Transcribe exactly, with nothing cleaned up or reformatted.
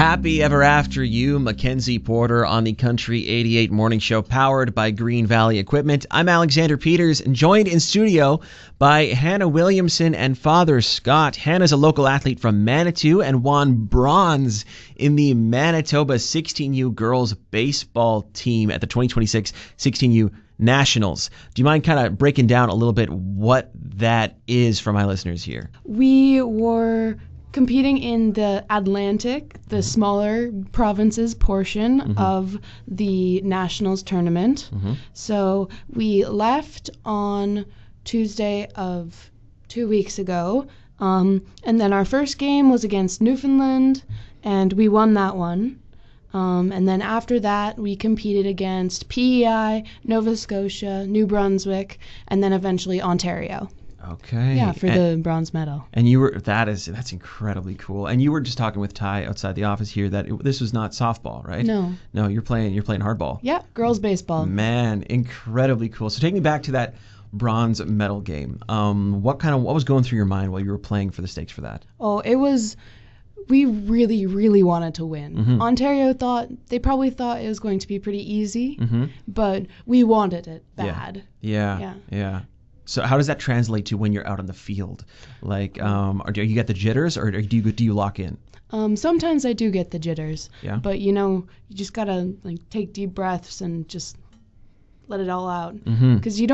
Happy Ever After You, Mackenzie Porter on the Country eighty-eight Morning Show, powered by Green Valley Equipment. I'm Alexander Peters, and joined in studio by Hannah Williamson and Father Scott. Hannah's a local athlete from Manitou and won bronze in the Manitoba sixteen U girls baseball team at the twenty twenty-six sixteen U Nationals. Do you mind kind of breaking down a little bit what that is for my listeners here? We were competing in the Atlantic, the smaller provinces portion mm-hmm. of the Nationals tournament. Mm-hmm. So we left on Tuesday of two weeks ago, um, and then our first game was against Newfoundland, and we won that one. Um, and then after that, we competed against P E I, Nova Scotia, New Brunswick, and then eventually Ontario. Okay. Yeah, for and, the bronze medal. And you were that is that's incredibly cool. And you were just talking with Ty outside the office here that it, this was not softball, right? No. No, you're playing you're playing hardball. Yeah, girls baseball. Man, incredibly cool. So take me back to that bronze medal game. Um, what kind of what was going through your mind while you were playing for the stakes for that? Oh, it was. We really, really wanted to win. Mm-hmm. Ontario thought they probably thought it was going to be pretty easy, mm-hmm. but we wanted it bad. Yeah. Yeah. Yeah. yeah. So how does that translate to when you're out on the field? Like, um, or do you get the jitters, or do you do you lock in? Um, sometimes I do get the jitters. Yeah. But you know, you just gotta like take deep breaths and just let it all out, because mm-hmm. you don't.